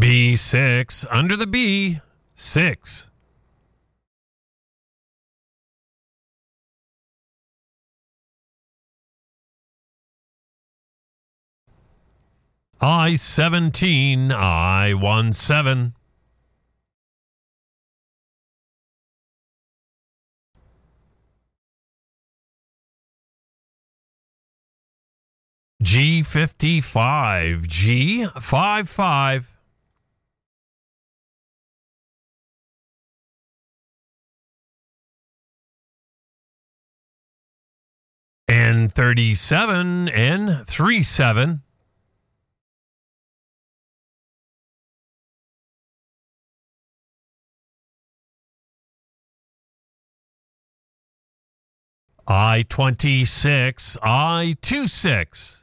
B6 under the B, 6. I-17, I-17. G55, G55. N37, N37. I-26, I-26.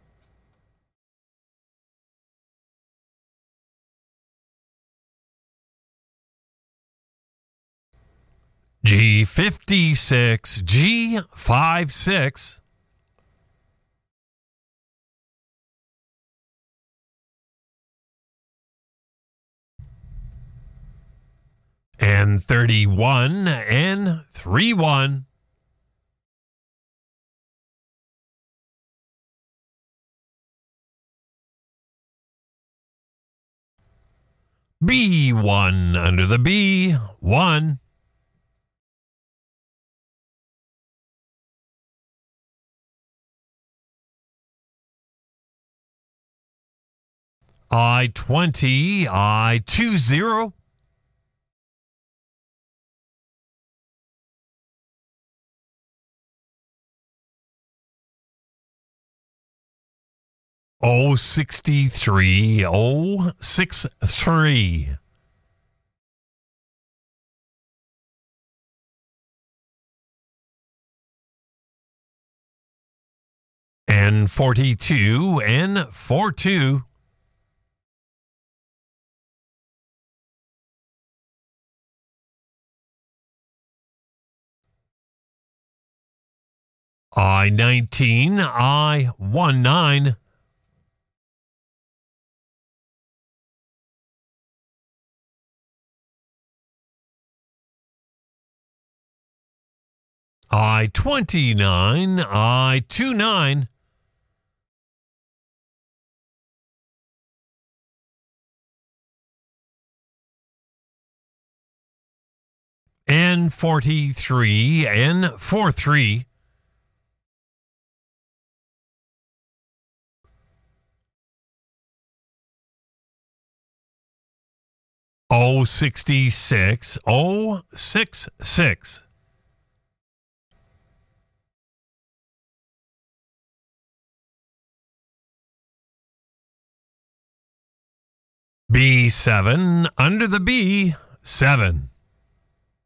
G56, G56. N31, N31. B1 under the B, 1. I-20, I-20. O63, O63. N42, N42. I-19, I-19. I-29, I-29. N43, N43. O66, O66. B7 under the B, 7.